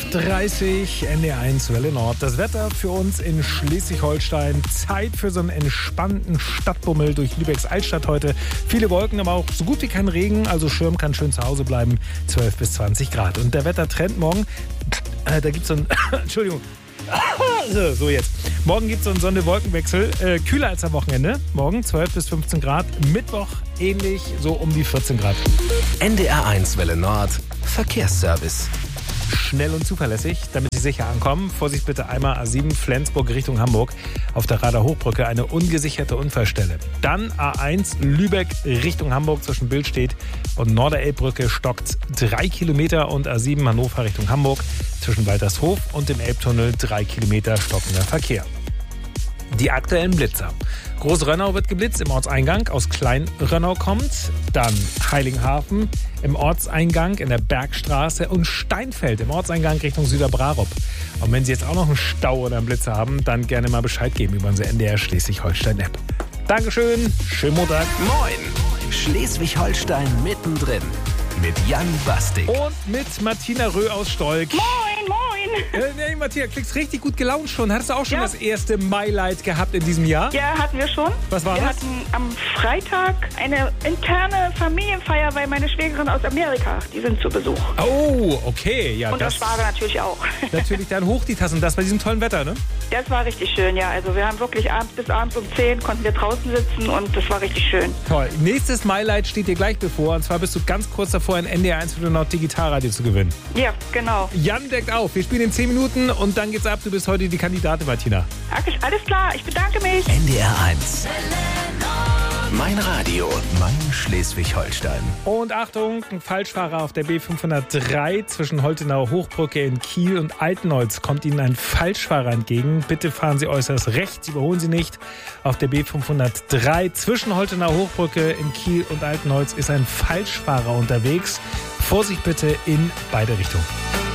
8:30 NDR1 Welle Nord. Das Wetter für uns in Schleswig-Holstein. Zeit für so einen entspannten Stadtbummel durch Lübecks Altstadt heute. Viele Wolken, aber auch so gut wie kein Regen. Also Schirm kann schön zu Hause bleiben. 12 bis 20 Grad. Und der Wettertrend morgen, da gibt es so ein... Entschuldigung. So jetzt. Morgen gibt es so einen Sonne-Wolkenwechsel. Kühler als am Wochenende. Morgen 12 bis 15 Grad. Mittwoch ähnlich, so um die 14 Grad. NDR1 Welle Nord. Verkehrsservice. Schnell und zuverlässig, damit Sie sicher ankommen. Vorsicht bitte einmal A7 Flensburg Richtung Hamburg. Auf der Rader Hochbrücke eine ungesicherte Unfallstelle. Dann A1 Lübeck Richtung Hamburg zwischen Billstedt und Norderelbbrücke stockt 3 Kilometer und A7 Hannover Richtung Hamburg zwischen Waltershof und dem Elbtunnel 3 Kilometer stockender Verkehr. Die aktuellen Blitzer. Großrönnau wird geblitzt im Ortseingang, aus Kleinrönnau kommt. Dann Heiligenhafen im Ortseingang in der Bergstraße und Steinfeld im Ortseingang Richtung Süderbrarup. Und wenn Sie jetzt auch noch einen Stau oder einen Blitzer haben, dann gerne mal Bescheid geben über unsere NDR Schleswig-Holstein-App. Dankeschön, schönen Montag. Moin, Schleswig-Holstein mittendrin mit Jan Bastik. Und mit Martina Röh aus Stolk. Moin, moin. Nee, Martina, klingst richtig gut gelaunt schon. Hattest du auch schon das erste Mailight gehabt in diesem Jahr? Ja, hatten wir schon. Was war wir das? hatten am Freitag eine interne Familienfeier, weil meine Schwägerin aus Amerika, die sind zu Besuch. Oh, okay. Ja, Und der Schwager natürlich auch. Natürlich dann hoch die Tassen. Das bei diesem tollen Wetter, ne? Das war richtig schön, ja. Also wir haben wirklich bis abends um 10 konnten wir draußen sitzen und das war richtig schön. Toll. Nächstes Mailight steht dir gleich bevor. Und zwar bist du ganz kurz davor, ein NDR1 Welle Nord Digitalradio zu gewinnen. Ja, genau. Jan deckt auf. Wir spielen in 10 Minuten und dann geht's ab. Du bist heute die Kandidatin, Martina. Alles klar, ich bedanke mich. NDR1. Mein Radio, mein Schleswig-Holstein. Und Achtung, ein Falschfahrer auf der B503 zwischen Holtenauer Hochbrücke in Kiel und Altenholz. Kommt Ihnen ein Falschfahrer entgegen. Bitte fahren Sie äußerst rechts, überholen Sie nicht. Auf der B503 zwischen Holtenauer Hochbrücke in Kiel und Altenholz ist ein Falschfahrer unterwegs. Vorsicht bitte in beide Richtungen.